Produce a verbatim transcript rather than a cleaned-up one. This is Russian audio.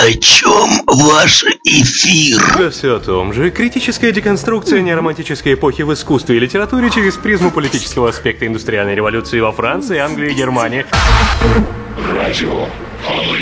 о чем ваш эфир? Да все о том же. Критическая деконструкция неоромантической эпохи в искусстве и литературе через призму политического аспекта индустриальной революции во Франции, Англии и Германии. Радио